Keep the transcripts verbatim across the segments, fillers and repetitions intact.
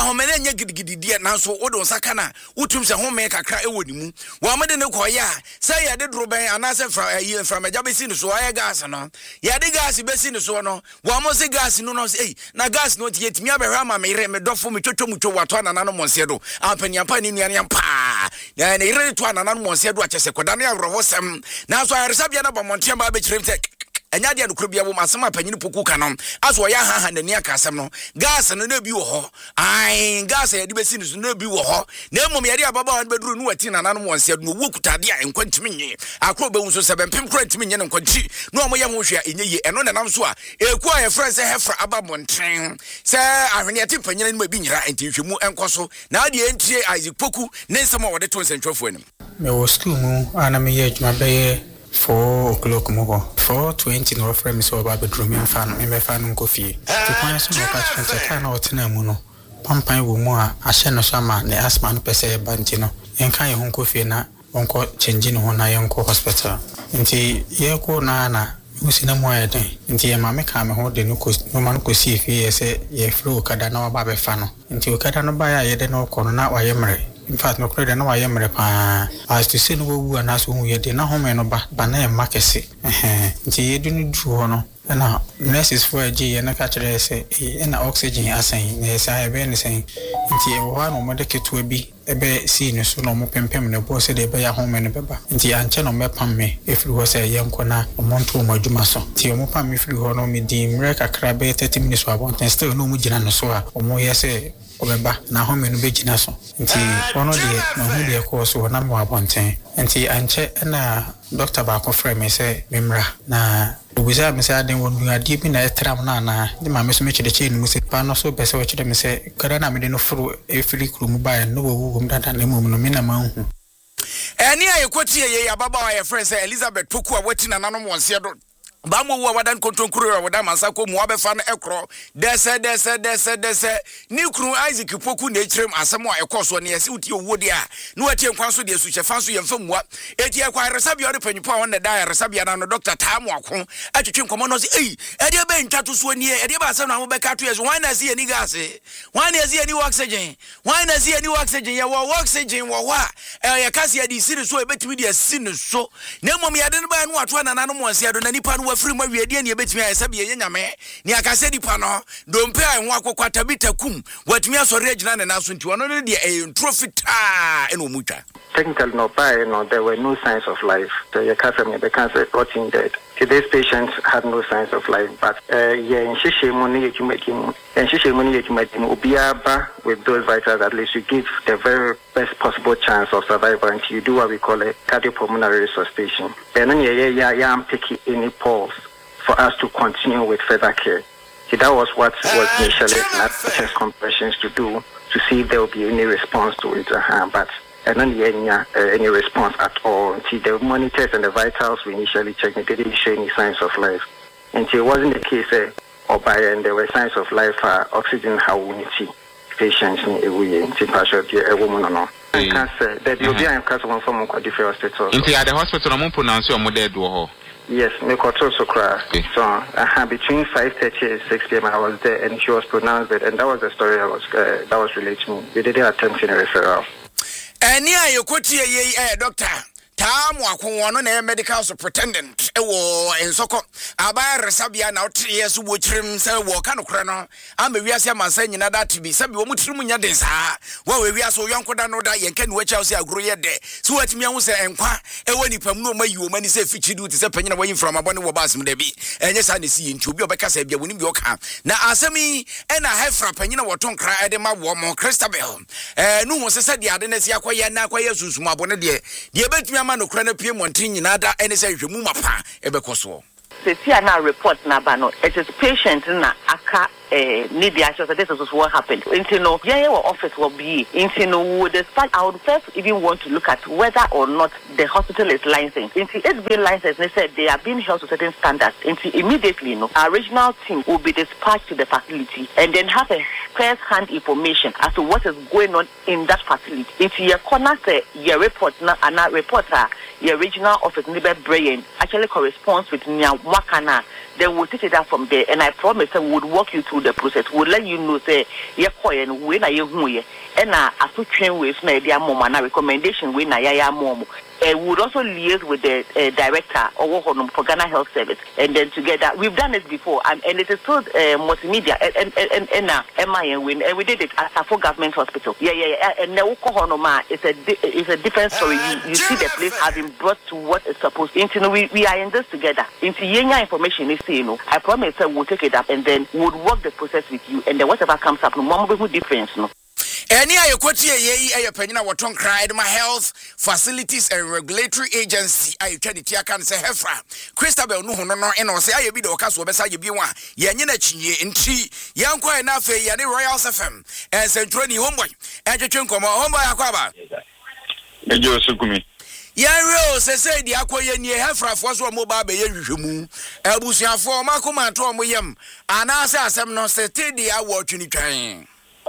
homene nya gidigidi nanso wodo nsaka na wotum se home kakra ewo ni mu wa mede ne koya say ya de droben anase fra yi fra meja besi no so aye gas no ya de gas besi no so no wa mo se gas no no say na gas no tie timi abehwa ma me re me dofo me twotwo mutwo wato anana no monse do ampani ampa ni nuane ampa na ne re to anana no monse do akese koda ne awro sem na so aresabia na bomonte ba be kirem tek enya dia no krobia wo masema panyini poku kanom aso ya ha ha nani aka asem no gas no na bi wo ho ai gas ya de besi no na bi wo ho na emom ya de ababa wan beduru no wati na nanom wonse no wo kutade a enkwantimi nye akro be wonso sebempem kwantimi nye nkwanti no omo ye ho hwe enye ye eno na nam so a eku a ye friend se hefra ababonten se ahwene ati panyina no bi nyira enti hwemu enkoso na de entie Isaac Poku ne nsem a wode to nsentwofo anim me wo school mu ana me ye adwuma be four o'clock mo four twenty no frame so ba bedroom in fan me me fan nko fie to kwan so no ka chente ka na otena mu no pampan wo mu a ahye no so ma ne asma no pese ba nti no enka ye ho nko fie na onko change no ho na ye nko hospital nti ye ko na na usina mo ayeden nti ye ma me ka me ho de no ko no man ko si fie ye se ye flow kada na wa ba be fa no nti o kada no ba ya ye de no ko no na wa ye mre. In fact, no credit no why mre pa as to say no wu anaso hu ye de na home no ba ba na e makese eh nti ye du no du ho no na nurses for a G na ka kire say e na oxygen asan na say e be ne say nti e wo ha no mo de keto bi e be si no so no mo pempem na bo se de be ya home no be ba nti anche no me pam me e firi ho say ye nko na mo nto mo adwuma so nti mo pam me firi ho no me di mre kakra be thirty minutes wa bon still no mo gina no so a mo ye say obeba na home no be gina so nti ono de na hu de ko so na mo abonten nti anche na doctor ba ko frame say memra na obuza me say aden won adi bi na etram na na de ma me so me chede che ni mu se pa no so be se wo chede me say kada na me de no furu e firi kru mu ba no wo wo dada na mu no me na ma hu eni ayekotie ye ababa wa ye friend say Elizabeth Poku a wati na nanom wonse do ba mo wo wadan kontonkuru wa wadan mansa ko mu abefa no ekro dese dese dese dese ni kru Isaac Poku na echirem asem a ekoso ne yesi uti owo dia na wati enkwan so de su chefa so yemfa muwa eti ekwa resabia de panyipo a won da resabia na no doctor Tamu Akon atwetwe nkomo no se ei ede be ntwato so ni ede ba asem na mo be ka to yeso wan na see ani gas wan na see ani oxygen wan na see ani oxygen ya wo oxygen wo wa e ya kasi adi siri so ebetimi de sini so na mom ya de no ba no ato na nanom wonse do na nipa no wafiri ma wiede ne ebetimi ayesa be ye nyame ne akase dipa no dompe a ho akokwata bitakum watimi asore agina ne naso nti wono ne de e trofita eno mutwa technically no by no there were no signs of life the yakasam the cancer rotting dead. Today's patients had no signs of life, but uh yeah in shishe money you make him and shishe money you make him obiaba with those vitals at least you give the very best possible chance of survival until you do what we call a cardiopulmonary resuscitation. And then yeah yeah yeah I'm taking any pulse for us to continue with further care. So that was what was initially not chest compressions to do to see if there will be any response to it, uh, but and then any, uh, any response at all. Until the monitors and the vitals we initially checked, they didn't show any signs of life. Until it wasn't the case, uh, or by and there were signs of life, uh, oxygen how we need patients in a way, in partial a woman or no. Cancer, that will be a cancer one from different hospitals. Into the hospital, I'm pronouncing your model. Yes, me also cry. So uh, between five thirty and six p.m. I was there, and she was pronounced dead, and that was the story I was uh, that was related to me. We didn't attempt any referral. Eni ayekotie ye eh doctor Tamu Akon wono na medical superintendent e wo ensoko abaya resabia na otriye so wo chirim se wo ka no kre no am wiase mansa nyina da tibi sabi wo mutirim nya den saa wo we wiase yonko da no da yenka ni wacha se agro ye de so watimi ahu se enkwa e woni pam no mayi wo mani se fichidu ti se panyina wo yimfra mabone wo basem da bi enye sa na si nti obi obeka sa bia woni bi oka na asemi e na hefra panyina wo tonkra e de ma wo mo Christabel eh nu ho se se de ade na si akoye na akoye susum abone de de betumi no kra na pie montin nyina da ene se hwemu mapa ebekoso se tia na report na ba no it is patient na aka eh need the actual this is what happened into no yeah your office will be into no would despite I would first even want to look at whether or not the hospital is licensed into it's been licensed they said they are being held to certain standards into immediately no our regional team will be dispatched to the facility and then have a first hand information as to what is going on in that facility into your corner say your report na and reporter your regional office Nibe Brain actually corresponds with Nya Wakana then we'll take it out from there. And I promise that we would walk you through the process. We'll let you know, say, yeah, and when I hear and I put train with my dear mom and a recommendation when I am mom. And we would also liaise with the uh, director or for Ghana Health Service, and then together we've done it before, and, and it is still uh, multimedia and and and uh, M I and we and we did it at Safo Government Hospital. Yeah, yeah, yeah. And now it's a it's a different story. You, you see the place having brought to what it's supposed to. You know, we we are in this together. Into Yenya information is you know. I promise that we'll take it up and then we'll work the process with you, and then whatever comes up, no more difference, no. Any ayo kwati ye ayo panyina woton kra Edema Health Facilities and Regulatory Agency ayo twadi tia kan se hefra Christabel no hono no eno se ayo bi de okaso obesa ye bi wa ye nye na chinye nti yankwa na afa ye ne Royal F M en Central ni homeboy en twetwe nkomo homeboy akwaba ejo sukumi yanwe se se di akoye ni hefra fo so mo ba be ye hwehwemu abusuafo makoma to mo yam ana se asem no se tedi awo twini twan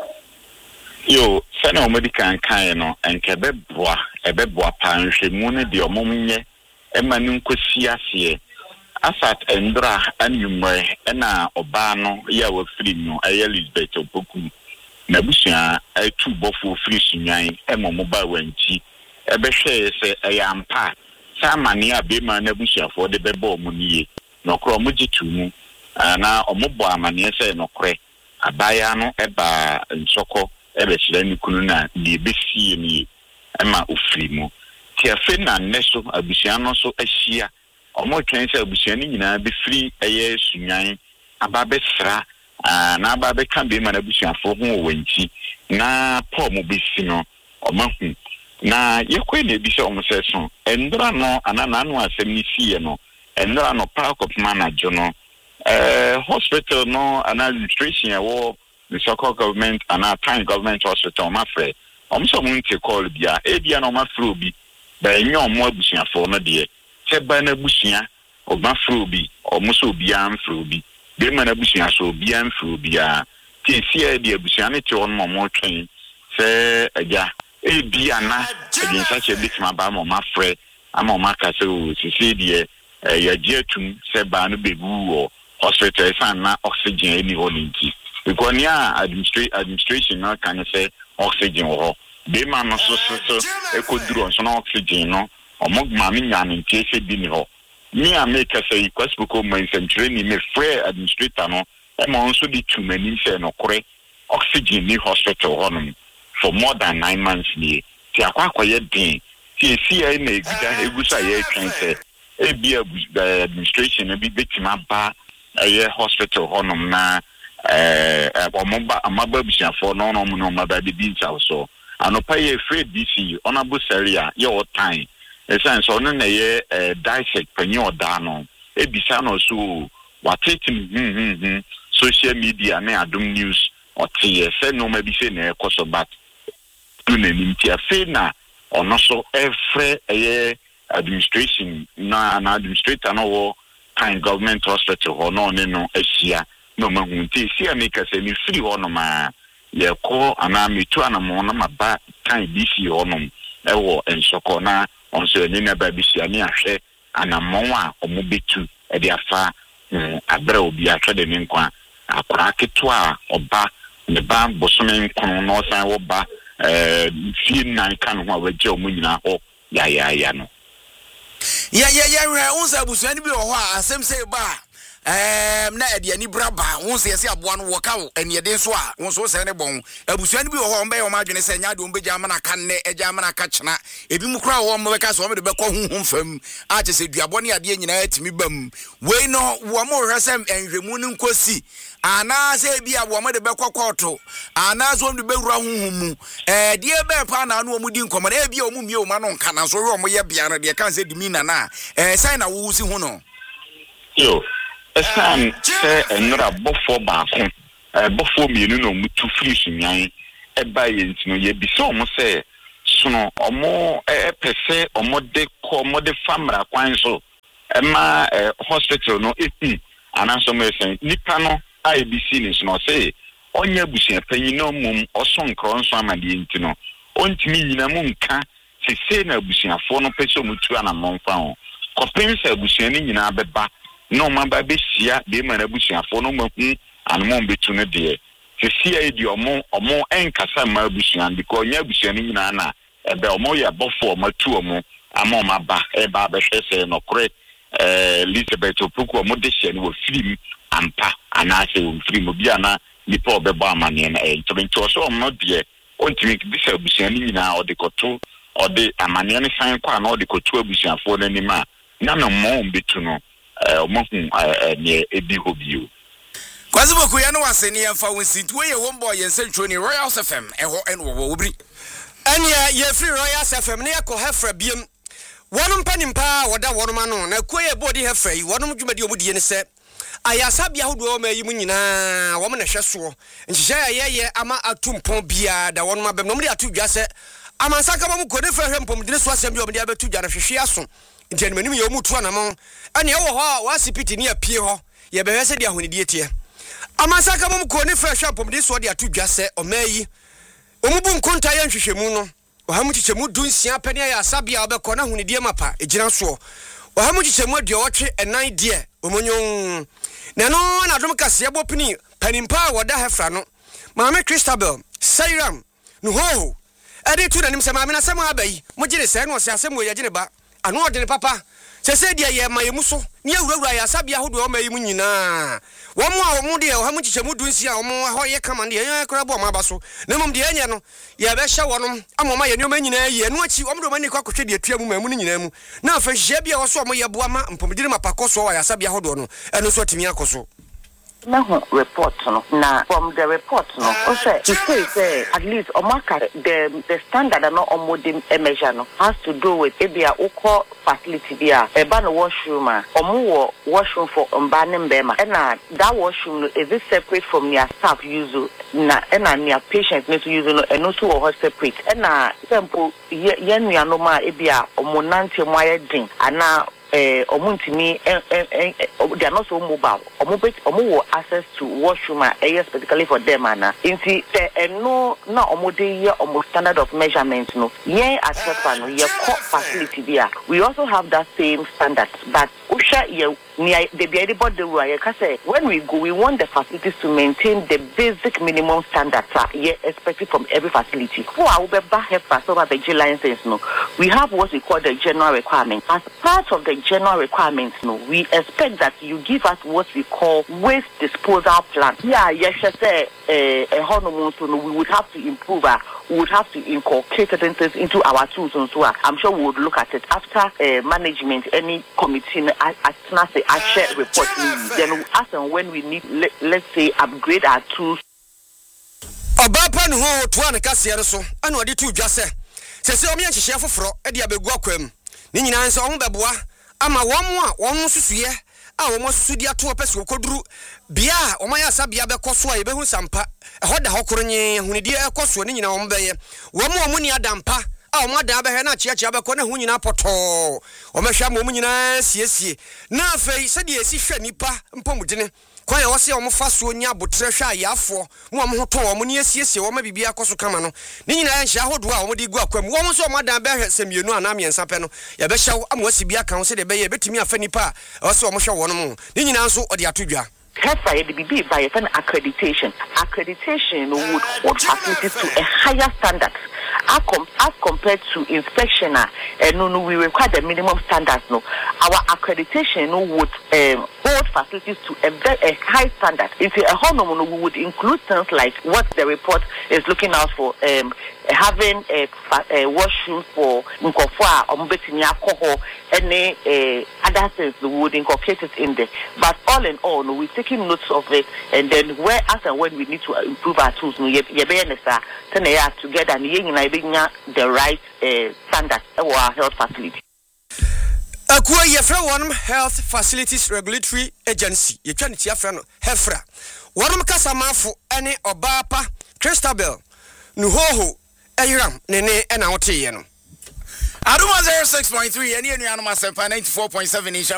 yo sene omedikan kan no enkebe boa ebeboa panhwemu ne de omomnye emanu nkosi ase asat endra anumre na oba no ya wa free no eye Elizabeth Opoku na busua atu bofo free sunyan emomo ba wanchi ebehwe se eyampa samane abema na busuafo de bebo omuniye no kro omugitu mu na omobo amane se no kre abaya no eba nsoko ebe chile ni kunu na di besi ni ema ofrimu ti afe na neso abusiano so ahia omo twen se abusiani nyina be free eye sunyan ababe sra na ababe kan be ma na abusiafo ho wanchi na po mo besi no omo hu na yekwe na bi se omo se so endra no anana anu asem ni fie no endra no park of manager no eh hospital no administration wo the so-called government and our time government hospital, my friend. I'm so going to call Bia, Abia no my fruby, but no more bushing for no dear. Sebana bushia, or my fruby, or Musso Bian fruby. Bimana bushia so Bian frubia. T C A dear Bushanity on more train. Say, ja, Abiana, against such a bit my bam on my friend. I'm on my castle, Cecilia, a dear to Sebana Bebu or hospital, and not oxygen any holding. Because near administration administration now can say oxygen or they man no so so e could draw so oxygen no or mog mami nyan in case be ho me a make say request because my training me free administrator no e mo so di too many say no kore oxygen ni hospital honum for more than nine months ni ti akwa akoye din ti esi e na eguda egusa ye twen say e bi administration e bi betima ba e hospital honum na eh amaba amaba bisiafo no no no maba de bi ncha so anopa ye afraid D C honorable area ye o time esan so no na ye dissect panyo da no e bisa no so watetin hm hm hm social media na adom news o tie se no ma bi se na ekoso bat tu na nimti afi na ono so every ye administration na na administrator no wo kind government hospital ho no ne no asia no mahunti si ameka se ni free ho no ma ye ko ana metu ana mo na maba kan D C ho no e wo ensoko na onso ni na ba bi si ani ahwe ana mo a omo betu e de afa abra obi atwa de nkwa akora keto a oba ne ba bosome nkon no san wo ba eh fi nan kan ho wa je omo nyina ho ya ya ya no ya ya ya unsa busuani bi ho a asem se ba Um, na ediani braba won se se aboa no woka wo eniede so a won so se ne bon abusuani bi wo ho mbe wo madwene se nya de on beja mana ka ne eja mana ka chena ebi mu kra wo mbe ka so mbe de be ko hunhun fam a che se duabo ne ade nyina atimi bam we no wo mo hwesem enhwemu ne nkosi ana se bi abo mo de be kokoto ana so mbe be wura hunhun mu eh de be pa na no mu di nkomo na e bi o mu mie o ma no nka na so we o mo ye bia na de kan se dimi na na eh sai na wo si hu no yo esan se enra bofo baako eh bofo mienu no mutu fish nyan e ba ye ntino ye bi so mo se sono omo e pese omo de ko omo de famra kwan so e ma hospital no epi anaso mo esen nipa no I B C ni so se onya busia panyi no mum oso nkro nso amade ntino ontimi nyina mu nka se se na busiafo no pese mutu ana monfa ho kopem se busia ni nyina beba no mamba be sia de man abusuafo no mahu anmo betu no de se sia di omo omo enkasa ma abusuan because nya abusuan ni nyina na ebe omo ya bofo matu omo ama ma ba e ba be hwese no kore eh Elizabeth Opoku omo de hye no film ampa ana se o film obi ana nipa obebo amane na e ntobento so omo de ontimi bisa abusuan ni nyina o de koto o de amane ne san kwa na o de koto abusuafo no ni ma na no mo betu no eh omo hu ne ebi hobio Kwaziboku ya no wase ni amfa wonsintu we ye wombo ye nsentwo ni Royal F M eho en wo wo bri anya ye free Royal F M ne yakọ hefra biem wonum panimpa woda wonum ano na koye body hefra yi wonum dwumadi omudie ne se ayasa bia hodo ma yi mu nyina wo na hweso nhihya ye ye ama atumpon bia da wonum abem no mu de atudwa se amansa ka mu ko ne fra hwempom de so asem bia mu de abetu dwa na hwehwe aso nti manim ye omutu anamo ane wo ho wa sipiti ne apie ho ye behwe se de ahonidie tie amansa ka mu ko ne fra hwempom de so de atudwa se omayi omubu nkonta ya nhwehwemu no ohamu chichemu dunsia pene ya asabia obekọ na hunidie mapa ejina so ohamu chichemu aduotwe enan die omonyon na no na dom kase abopini panimpa woda hefra no maame Christabel Sairam no ho ade tu na nim se maame na sem abai mogire se no se asem oya gine ba ano ode ne papa se se dia ye mayemu so ne awurawura ya asabia hodo o mayimu nyina womo a womo de ohamu chichemu dunsia womo ahoye kama de ye kora bo ma ba so na mom de enya no ye be hye wonom amoma ye nyoma nyina ye no achi womo do mani kwa kwhwe de atua mu mamu nyina mu na afa hye bia wo so womo ye boa ma mpomdire mapakoso wa ya asabia hodo no eno so timi akoso na report no na from the report no o say to say say at least omaka the the standard no omodem measure no has to do with ebia ukọ facility bia eba no washroom a omo wo washroom for mba ne mbema na that washroom no is it separate from their staff use na na their patients need to use no and also wo separate na simple ye nua no ma ebia omo nante mo ayedin ana eh omuntimi they are not so mobile omobet omo access to washroom areas specifically for them ana inti the no na omode ye omo standard of measurement no yen asepa no ye co facility bia we also have that same standard but usha ye the everybody we say when we go we want the facilities to maintain the basic minimum standards ye expected from every facility for our beba hefa so the license no we have what we call the general requirements as part of the general requirements no we expect that you give us what we call waste disposal plan yeah yes say eh uh, so no we would have to improve our we would have to incorporate certain things into our tools and so on. I'm sure we would look at it after uh, management, any committee, as say, I share report. Then as and when we need, let, let's say, upgrade our tools. Obapan ho tuane kasiere so anu ade tu dwase se se omi anhihye foforo e de abegu akwam ni nyina nso omo beboa ama womo a womo susuye a womo susudi ato opese okoduru bia omo ya sabia be koso a ye behu sampa e hoda hokoronye hunidi e koso ni nyina womo beye womo omo ni adampa a womo adan be he na chiachia be ko na hu nyina poto omo hwa mo nyina siesie na afei se de esi hwa nipa mpomudene kwa ya wose omo faso nya botre hwa yafo mo omo hoto omo ni esiesie omo bibia akoso kama no ni nyina ya nhya hodo a omo de gu akwam omo so omo adan be hwe semienu ana miensa pe no ya be hyew amwasi bia kan se de be ye betimi afani pa wose omo hwe wono mo ni nyina nso ode atodwa Hefa ye B B by an accreditation. Accreditation would hold facilities to a higher standard as, com- as compared to inspection. And uh, no, we require the minimum standards. No, our accreditation no, would um, hold facilities to a very a high standard. If a honor, we would include things like what the report is looking out for. Um, having a, a washroom for Nkofwa or Mbetini alcohol, any uh, other things we would incorporate it in there. But all in all, no, we're taking notes of it, and then where as and when we need to improve our tools, no, you be nesa, turn it together, and you the right uh, standards of our health facility. Akua yefra one health facilities regulatory agency. You can see friend Hefra. One kasamafo any obapa Christabel Nuhoho. Ayram nene ena wote ye no Aduma zero six point three eni enu anuma seven ninety-four point seven insha